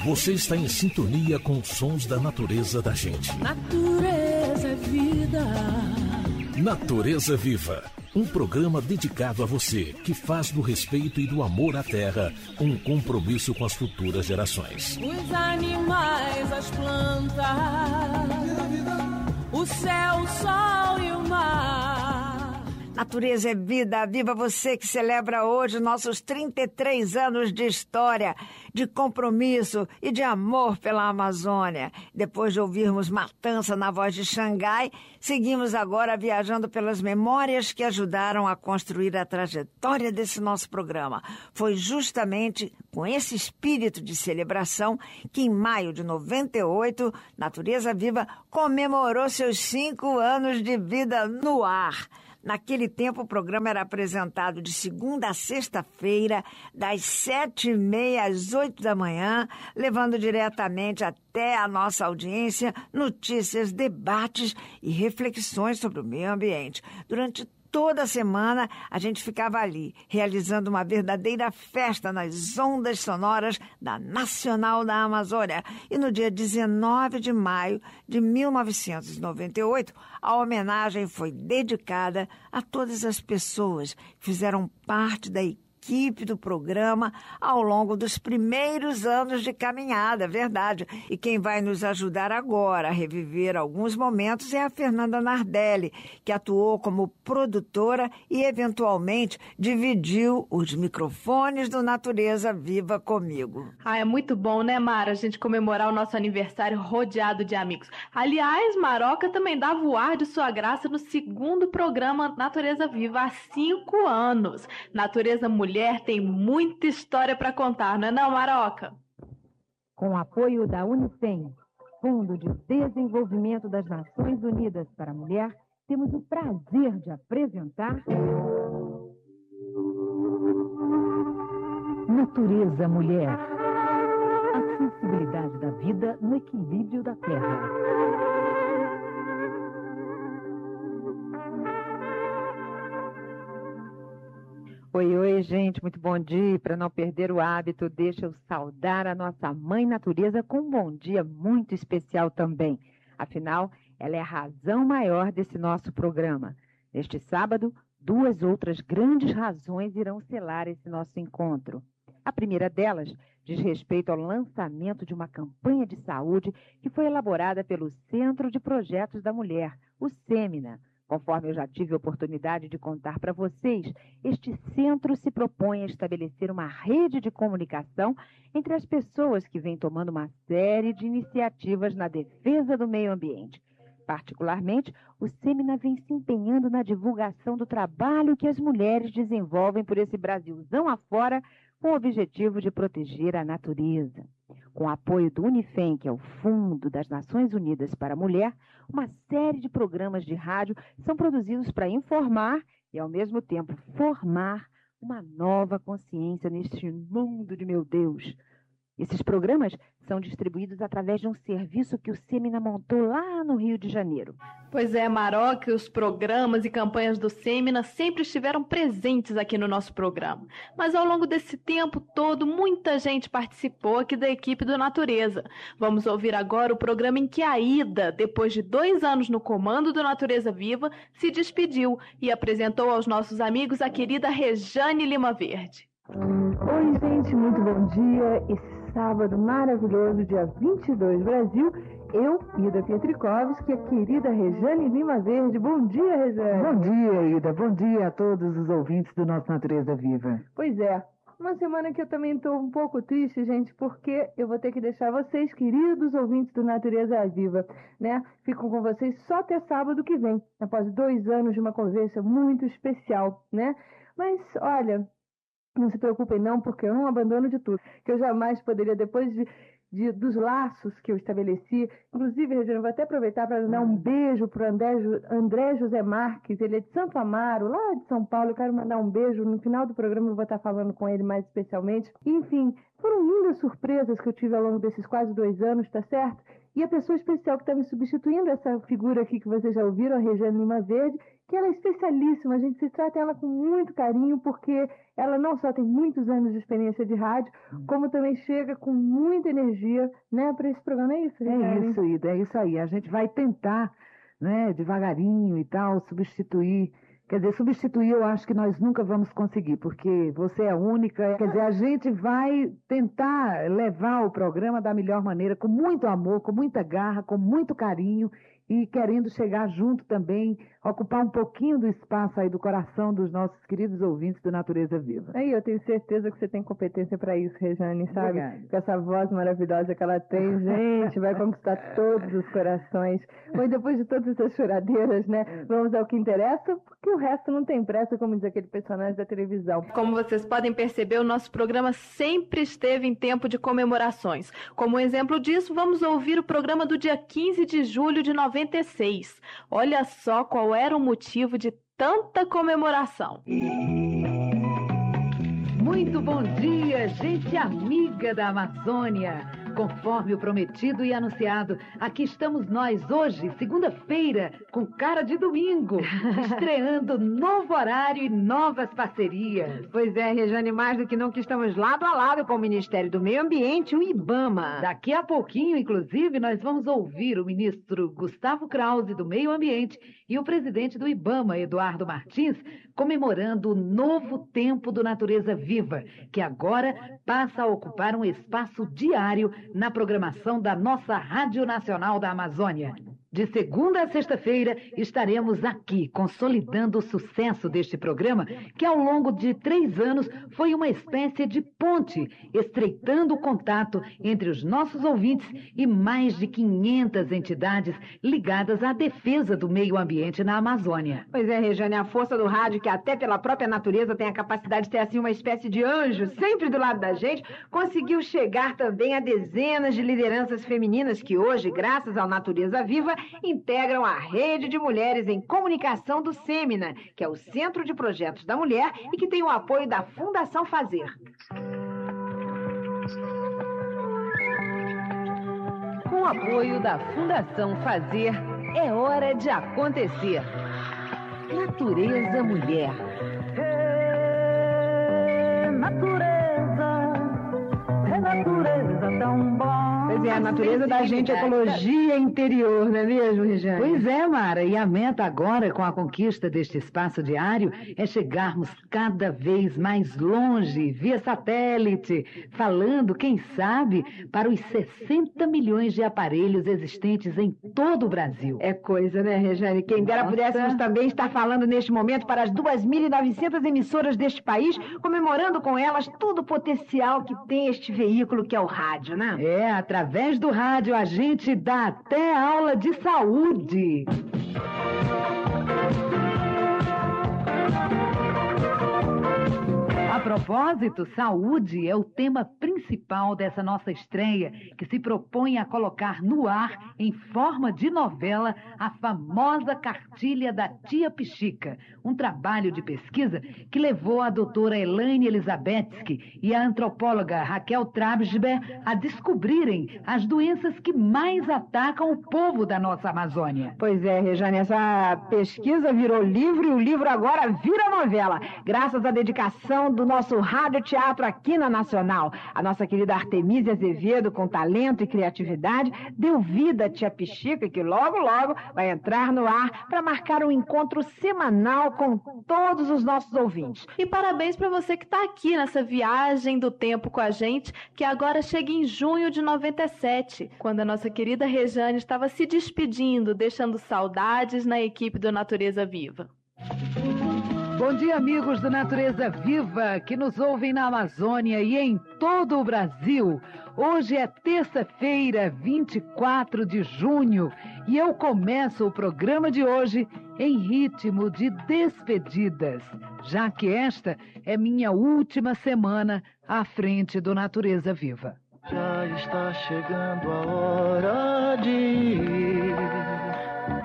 Você está em sintonia com os sons da natureza da gente. Natureza é vida. Natureza Viva, um programa dedicado a você que faz do respeito e do amor à terra um compromisso com as futuras gerações. Os animais, as plantas, o céu, o sol e o mar. Natureza é vida, viva você que celebra hoje nossos 33 anos de história, de compromisso e de amor pela Amazônia. Depois de ouvirmos Matança na voz de Xangai, seguimos agora viajando pelas memórias que ajudaram a construir a trajetória desse nosso programa. Foi justamente com esse espírito de celebração que em maio de 98, Natureza Viva comemorou seus 5 anos de vida no ar. Naquele tempo, o programa era apresentado de segunda a sexta-feira, das 7h30 às 8 da manhã, levando diretamente até a nossa audiência notícias, debates e reflexões sobre o meio ambiente. Durante toda a semana, a gente ficava ali, realizando uma verdadeira festa nas ondas sonoras da Nacional da Amazônia. E no dia 19 de maio de 1998, a homenagem foi dedicada a todas as pessoas que fizeram parte da equipe do programa ao longo dos primeiros anos de caminhada, verdade. E quem vai nos ajudar agora a reviver alguns momentos é a Fernanda Nardelli, que atuou como produtora e eventualmente dividiu os microfones do Natureza Viva comigo. É muito bom, né, Mara, a gente comemorar o nosso aniversário rodeado de amigos. Aliás, Maroca também dá voar de sua graça no segundo programa Natureza Viva há 5 anos. Natureza Mulher tem muita história para contar, não é não, Maroca? Com o apoio da Unifem, Fundo de Desenvolvimento das Nações Unidas para a Mulher, temos o prazer de apresentar Natureza Mulher. A sensibilidade da vida no equilíbrio da Terra. Oi, gente, muito bom dia. Para não perder o hábito, deixa eu saudar a nossa mãe natureza com um bom dia muito especial também. Afinal, ela é a razão maior desse nosso programa. Neste sábado, 2 outras grandes razões irão selar esse nosso encontro. A primeira delas diz respeito ao lançamento de uma campanha de saúde que foi elaborada pelo Centro de Projetos da Mulher, o Semina. Conforme eu já tive a oportunidade de contar para vocês, este centro se propõe a estabelecer uma rede de comunicação entre as pessoas que vêm tomando uma série de iniciativas na defesa do meio ambiente. Particularmente, o Semina vem se empenhando na divulgação do trabalho que as mulheres desenvolvem por esse Brasilzão afora com o objetivo de proteger a natureza. Com o apoio do Unifem, que é o Fundo das Nações Unidas para a Mulher, uma série de programas de rádio são produzidos para informar e, ao mesmo tempo, formar uma nova consciência neste mundo de meu Deus. Esses programas são distribuídos através de um serviço que o Semina montou lá no Rio de Janeiro. Pois é, Maroca, os programas e campanhas do Semina sempre estiveram presentes aqui no nosso programa. Mas ao longo desse tempo todo, muita gente participou aqui da equipe do Natureza. Vamos ouvir agora o programa em que a Ida, depois de 2 anos no comando do Natureza Viva, se despediu e apresentou aos nossos amigos a querida Rejane Lima Verde. Oi, gente, muito bom dia. Esse sábado maravilhoso, dia 22, Brasil, eu, Ida Pietrikovski, a querida Rejane Lima Verde. Bom dia, Rejane. Bom dia, Ida. Bom dia a todos os ouvintes do nosso Natureza Viva. Pois é, uma semana que eu também estou um pouco triste, gente, porque eu vou ter que deixar vocês, queridos ouvintes do Natureza Viva, né? Ficam com vocês só até sábado que vem, após 2 anos de uma conversa muito especial, né? Mas, olha, não se preocupem não, porque eu não abandono de tudo. Que eu jamais poderia, depois dos laços que eu estabeleci. Inclusive, Regina, vou até aproveitar para dar um beijo para o André José Marques. Ele é de Santo Amaro, lá de São Paulo. Eu quero mandar um beijo. No final do programa eu vou estar falando com ele mais especialmente. Enfim, foram lindas surpresas que eu tive ao longo desses quase 2 anos, tá certo? E a pessoa especial que está me substituindo, essa figura aqui que vocês já ouviram, a Rejane Lima Verde, que ela é especialíssima, a gente se trata ela com muito carinho, porque ela não só tem muitos anos de experiência de rádio, como também chega com muita energia, né, para esse programa. É isso, Regiane? É isso, Ida, é isso aí. A gente vai tentar, né, devagarinho e tal, substituir. Quer dizer, substituir eu acho que nós nunca vamos conseguir, porque você é única. Quer dizer, a gente vai tentar levar o programa da melhor maneira, com muito amor, com muita garra, com muito carinho e querendo chegar junto também, ocupar um pouquinho do espaço aí do coração dos nossos queridos ouvintes do Natureza Viva. Aí eu tenho certeza que você tem competência para isso, Regiane, sabe? Obrigada. Com essa voz maravilhosa que ela tem, gente, vai conquistar todos os corações. Mas depois de todas essas choradeiras, né, vamos ao que interessa, porque o resto não tem pressa, como diz aquele personagem da televisão. Como vocês podem perceber, o nosso programa sempre esteve em tempo de comemorações. Como exemplo disso, vamos ouvir o programa do dia 15 de julho de 96. Olha só qual era o motivo de tanta comemoração. Muito bom dia, gente amiga da Amazônia. Conforme o prometido e anunciado, aqui estamos nós hoje, segunda-feira, com cara de domingo, estreando novo horário e novas parcerias. Pois é, Regiane, mais do que não que estamos lado a lado com o Ministério do Meio Ambiente e o IBAMA. Daqui a pouquinho, inclusive, nós vamos ouvir o ministro Gustavo Krause, do Meio Ambiente, e o presidente do IBAMA, Eduardo Martins, comemorando o novo tempo do Natureza Viva, que agora passa a ocupar um espaço diário na programação da nossa Rádio Nacional da Amazônia. De segunda a sexta-feira, estaremos aqui, consolidando o sucesso deste programa, que ao longo de 3 anos foi uma espécie de ponte, estreitando o contato entre os nossos ouvintes e mais de 500 entidades ligadas à defesa do meio ambiente na Amazônia. Pois é, Regiane, a força do rádio, que até pela própria natureza tem a capacidade de ser assim uma espécie de anjo, sempre do lado da gente, conseguiu chegar também a dezenas de lideranças femininas que hoje, graças ao Natureza Viva, integram a rede de mulheres em comunicação do Semina, que é o Centro de Projetos da Mulher e que tem o apoio da Fundação Fazer. Com o apoio da Fundação Fazer, é hora de acontecer. Natureza Mulher. Natureza tão bom. Pois é, a natureza da gente é ecologia interior, não é mesmo, Regiane? Pois é, Mara, e a meta agora, com a conquista deste espaço diário, é chegarmos cada vez mais longe, via satélite, falando, quem sabe, para os 60 milhões de aparelhos existentes em todo o Brasil. É coisa, né, Regiane? Quem dera pudéssemos também estar falando neste momento para as 2.900 emissoras deste país, comemorando com elas todo o potencial que tem este veículo que é o rádio, né? É, através do rádio a gente dá até aula de saúde. A propósito, saúde é o tema principal dessa nossa estreia, que se propõe a colocar no ar, em forma de novela, a famosa cartilha da Tia Pichica, um trabalho de pesquisa que levou a doutora Elaine Elizabetsky e a antropóloga Raquel Trabsber a descobrirem as doenças que mais atacam o povo da nossa Amazônia. Pois é, Regiane, essa pesquisa virou livro e o livro agora vira novela, graças à dedicação do nosso rádio teatro aqui na Nacional. A nossa querida Artemísia Azevedo, com talento e criatividade, deu vida à Tia Pichica, que logo, logo vai entrar no ar para marcar um encontro semanal com todos os nossos ouvintes. E parabéns para você que está aqui nessa viagem do tempo com a gente, que agora chega em junho de 97, quando a nossa querida Regiane estava se despedindo, deixando saudades na equipe do Natureza Viva. Bom dia, amigos do Natureza Viva, que nos ouvem na Amazônia e em todo o Brasil. Hoje é terça-feira, 24 de junho, e eu começo o programa de hoje em ritmo de despedidas, já que esta é minha última semana à frente do Natureza Viva. Já está chegando a hora de ir